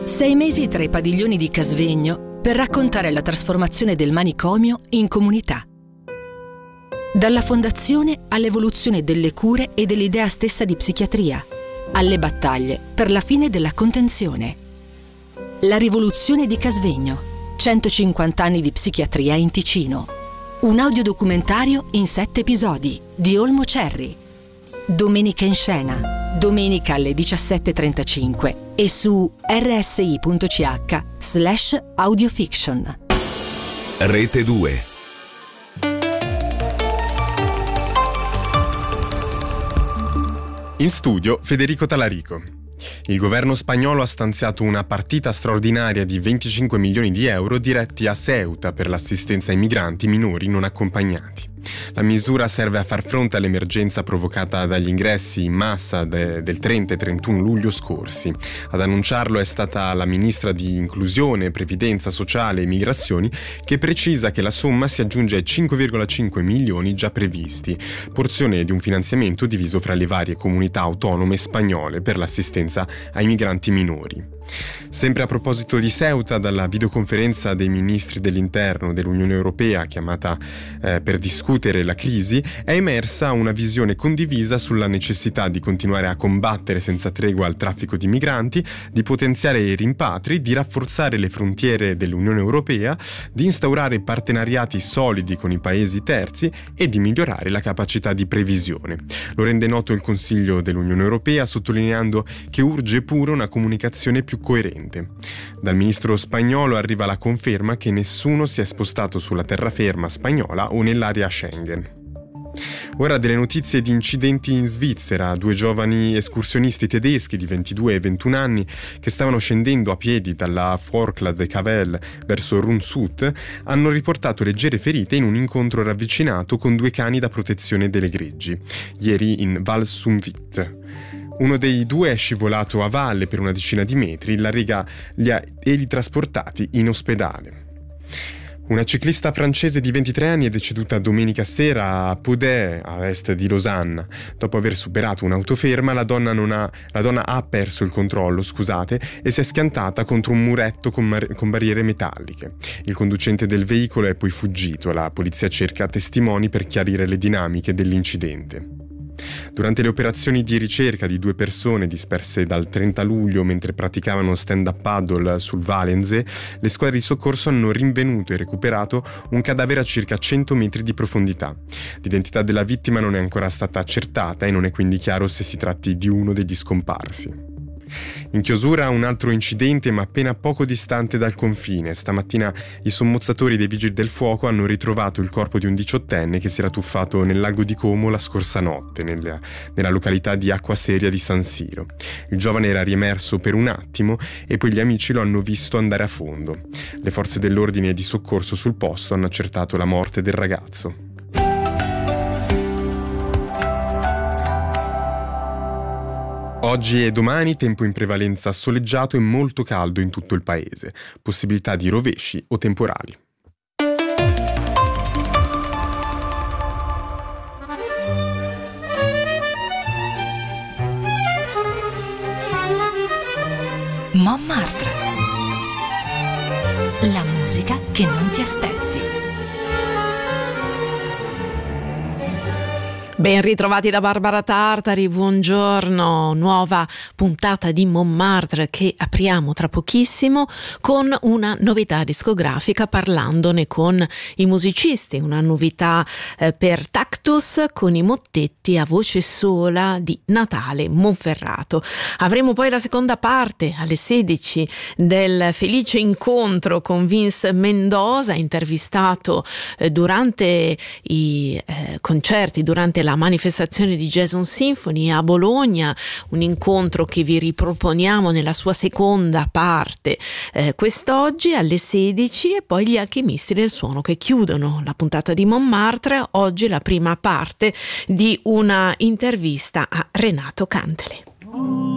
6 mesi tra i padiglioni di Casvegno per raccontare la trasformazione del manicomio in comunità. Dalla fondazione all'evoluzione delle cure e dell'idea stessa di psichiatria, alle battaglie per la fine della contenzione. La rivoluzione di Casvegno, 150 anni di psichiatria in Ticino. Un audiodocumentario in 7 episodi di Olmo Cerri. Domenica in scena, domenica alle 17:35 e su rsi.ch/audiofiction. Rete 2. In studio Federico Talarico. Il governo spagnolo ha stanziato una partita straordinaria di 25 milioni di euro diretti a Ceuta per l'assistenza ai migranti minori non accompagnati. La misura serve a far fronte all'emergenza provocata dagli ingressi in massa del 30 e 31 luglio scorsi. Ad annunciarlo è stata la ministra di Inclusione, Previdenza Sociale e Migrazioni, che precisa che la somma si aggiunge ai 5,5 milioni già previsti, porzione di un finanziamento diviso fra le varie comunità autonome spagnole per l'assistenza ai migranti minori. Sempre a proposito di Ceuta, dalla videoconferenza dei ministri dell'interno dell'Unione Europea chiamata per discutere la crisi, è emersa una visione condivisa sulla necessità di continuare a combattere senza tregua il traffico di migranti, di potenziare i rimpatri, di rafforzare le frontiere dell'Unione Europea, di instaurare partenariati solidi con i paesi terzi e di migliorare la capacità di previsione. Lo rende noto il Consiglio dell'Unione Europea, sottolineando che urge pure una comunicazione più coerente. Dal ministro spagnolo arriva la conferma che nessuno si è spostato sulla terraferma spagnola o nell'area Schengen. Ora delle notizie di incidenti in Svizzera. 2 giovani escursionisti tedeschi di 22 e 21 anni che stavano scendendo a piedi dalla Forclaz de Cavel verso Runsut hanno riportato leggere ferite in un incontro ravvicinato con 2 cani da protezione delle greggi, ieri in Val Sumvit. Uno dei 2 è scivolato a valle per una decina di metri, la Lega li ha trasportati in ospedale. Una ciclista francese di 23 anni è deceduta domenica sera a Podè, a est di Losanna. Dopo aver superato un'autoferma, la donna ha perso il controllo, e si è schiantata contro un muretto con barriere metalliche. Il conducente del veicolo è poi fuggito. La polizia cerca testimoni per chiarire le dinamiche dell'incidente. Durante le operazioni di ricerca di 2 persone disperse dal 30 luglio mentre praticavano stand-up paddle sul Valenze, le squadre di soccorso hanno rinvenuto e recuperato un cadavere a circa 100 metri di profondità. L'identità della vittima non è ancora stata accertata e non è quindi chiaro se si tratti di uno degli scomparsi. In chiusura un altro incidente, ma appena poco distante dal confine. Stamattina i sommozzatori dei Vigili del Fuoco hanno ritrovato il corpo di un 18enne che si era tuffato nel lago di Como la scorsa notte, nella località di Acquaseria di San Siro. Il giovane era riemerso per un attimo e poi gli amici lo hanno visto andare a fondo. Le forze dell'ordine e di soccorso sul posto hanno accertato la morte del ragazzo. Oggi e domani tempo in prevalenza soleggiato e molto caldo in tutto il paese. Possibilità di rovesci o temporali. Montmartre. La musica che non ti aspetti. Ben ritrovati da Barbara Tartari, buongiorno, nuova puntata di Montmartre che apriamo tra pochissimo con una novità discografica, parlandone con i musicisti, una novità per Tactus con i mottetti a voce sola di Natale Monferrato. Avremo poi la seconda parte alle 16 del felice incontro con Vince Mendoza, intervistato durante i concerti, durante la manifestazione di Jason Symphony a Bologna, un incontro che vi riproponiamo nella sua seconda parte quest'oggi alle 16, e poi gli Alchimisti del Suono che chiudono la puntata di Montmartre. Oggi la prima parte di una intervista a Renato Cantele.